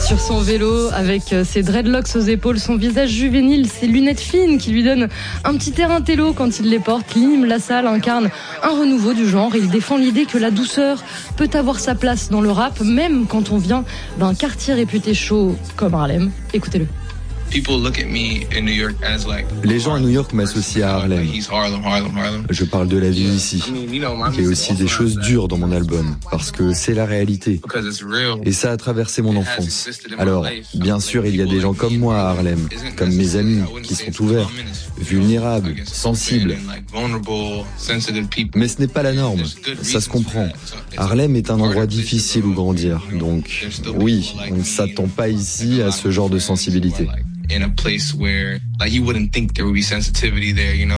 sur son vélo, avec ses dreadlocks aux épaules, son visage juvénile, ses lunettes fines qui lui donnent un petit air intello quand il les porte. Liam LaSalle incarne un renouveau du genre et il défend l'idée que la douceur peut avoir sa place dans le rap, même quand on vient d'un quartier réputé chaud comme Harlem. Écoutez-le. Les gens à New York m'associent à Harlem. Je parle de la vie ici. Il y a aussi des choses dures dans mon album, parce que c'est la réalité. Et ça a traversé mon enfance. Alors, bien sûr, il y a des gens comme moi à Harlem, comme mes amis, qui sont ouverts, vulnérables, sensibles. Mais ce n'est pas la norme, ça se comprend. Harlem est un endroit difficile où grandir, donc oui, on ne s'attend pas ici à ce genre de sensibilité. In a place where, like, you wouldn't think there would be sensitivity there, you know?